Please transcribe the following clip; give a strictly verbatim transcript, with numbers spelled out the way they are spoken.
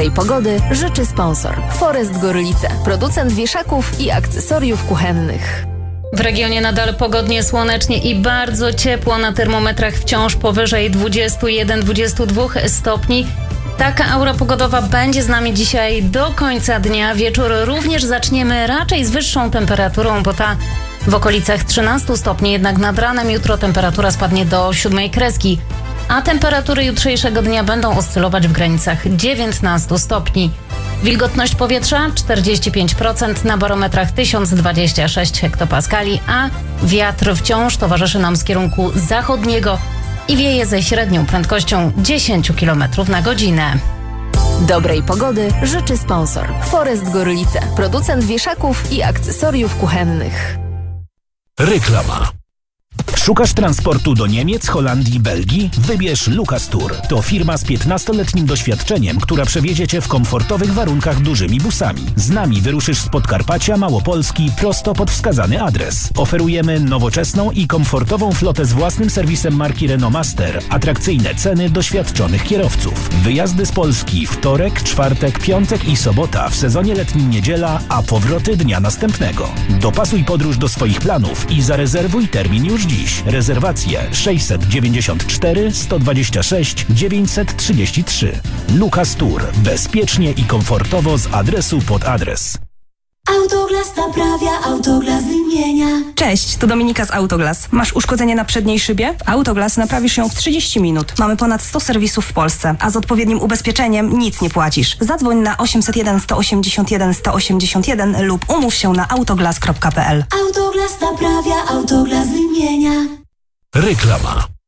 Dobrej pogody życzy sponsor Forest Gorlice, producent wieszaków i akcesoriów kuchennych. W regionie nadal pogodnie, słonecznie i bardzo ciepło, na termometrach wciąż powyżej dwudziestu jeden do dwudziestu dwóch stopni. Taka aura pogodowa będzie z nami dzisiaj do końca dnia. Wieczór również zaczniemy raczej z wyższą temperaturą, bo ta w okolicach trzynastu stopni, jednak nad ranem jutro temperatura spadnie do siódmej kreski, a temperatury jutrzejszego dnia będą oscylować w granicach dziewiętnastu stopni. Wilgotność powietrza czterdzieści pięć procent, na barometrach tysiąc dwadzieścia sześć hektopaskali, a wiatr wciąż towarzyszy nam z kierunku zachodniego i wieje ze średnią prędkością dziesięć kilometrów na godzinę. Dobrej pogody życzy sponsor Forest Gorlice, producent wieszaków i akcesoriów kuchennych. Reklama. Szukasz transportu do Niemiec, Holandii, Belgii? Wybierz Lucas Tour. To firma z piętnastoletnim doświadczeniem, która przewiezie Cię w komfortowych warunkach dużymi busami. Z nami wyruszysz z Podkarpacia, Małopolski prosto pod wskazany adres. Oferujemy nowoczesną i komfortową flotę z własnym serwisem marki Renault Master, atrakcyjne ceny doświadczonych kierowców. Wyjazdy z Polski wtorek, czwartek, piątek i sobota, w sezonie letnim niedziela, a powroty dnia następnego. Dopasuj podróż do swoich planów i zarezerwuj termin już dziś. Rezerwacje sześćset dziewięćdziesiąt cztery sto dwadzieścia sześć dziewięćset trzydzieści trzy. Lucas Tour. Bezpiecznie i komfortowo z adresu pod adres. Autoglas naprawia, Autoglas wymienia. Cześć, to Dominika z Autoglas. Masz uszkodzenie na przedniej szybie? Autoglas naprawisz ją w trzydzieści minut. Mamy ponad sto serwisów w Polsce, a z odpowiednim ubezpieczeniem nic nie płacisz. Zadzwoń na osiemset jeden sto osiemdziesiąt jeden sto osiemdziesiąt jeden lub umów się na autoglas kropka p l. Autoglas naprawia, Autoglas wymienia. Reklama.